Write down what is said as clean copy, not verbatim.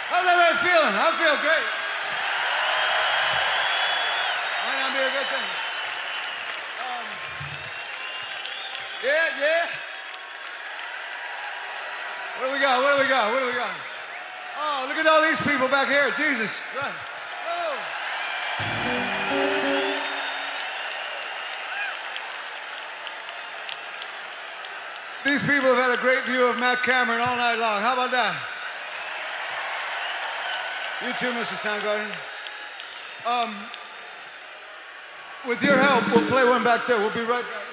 How's everybody feeling? I feel great. Might not be a good thing. Yeah. What do we got? Oh, look at all these people back here. Jesus. Right. Oh. These people have had a great view of Matt Cameron all night long. How about that? You too, Mr. Soundgarden. With your help, we'll play one back there. We'll be right back.